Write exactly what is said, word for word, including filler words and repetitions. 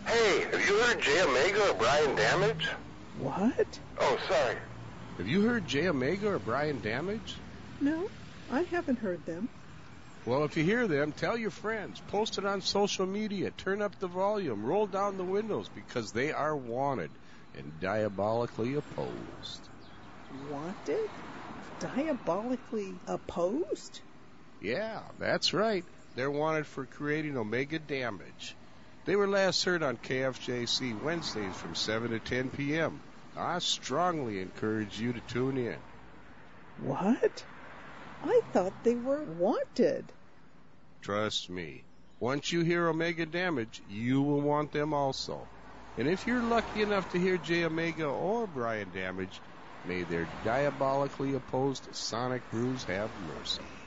Hey, have you heard Jay Omega or Brian Damage? What? Oh, sorry. Have you heard Jay Omega or Brian Damage? No, I haven't heard them. Well, if you hear them, tell your friends. Post it on social media. Turn up the volume. Roll down the windows because they are wanted and diabolically opposed. Wanted? Diabolically opposed? Yeah, that's right. They're wanted for creating Omega Damage. They were last heard on K F J C Wednesdays from seven to ten p.m. I strongly encourage you to tune in. What? I thought they were wanted. Trust me. Once you hear Omega Damage, you will want them also. And if you're lucky enough to hear Jay Omega or Brian Damage, may their diabolically opposed sonic brews have mercy.